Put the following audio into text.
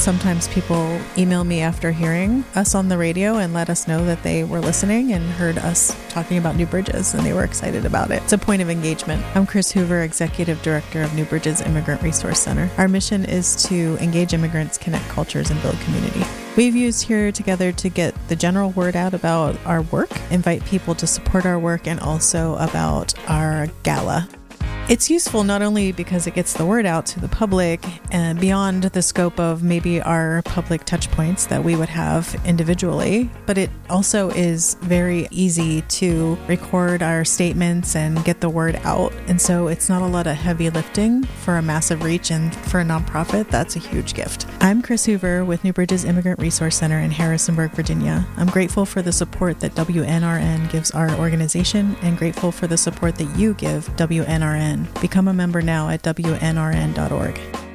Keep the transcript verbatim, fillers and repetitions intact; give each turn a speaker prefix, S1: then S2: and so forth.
S1: Sometimes people email me after hearing us on the radio and let us know that they were listening and heard us talking about New Bridges and they were excited about it. It's a point of engagement. I'm Chris Hoover, Executive Director of New Bridges Immigrant Resource Center. Our mission is to engage immigrants, connect cultures, and build community. We've used Here Together to get the general word out about our work, invite people to support our work, and also about our gala. It's useful not only because it gets the word out to the public and beyond the scope of maybe our public touch points that we would have individually, but it also is very easy to record our statements and get the word out. And so it's not a lot of heavy lifting for a massive reach, and for a nonprofit, that's a huge gift. I'm Chris Hoover with New Bridges Immigrant Resource Center in Harrisonburg, Virginia. I'm grateful for the support that W N R N gives our organization and grateful for the support that you give W N R N. Become a member now at W N R N dot org.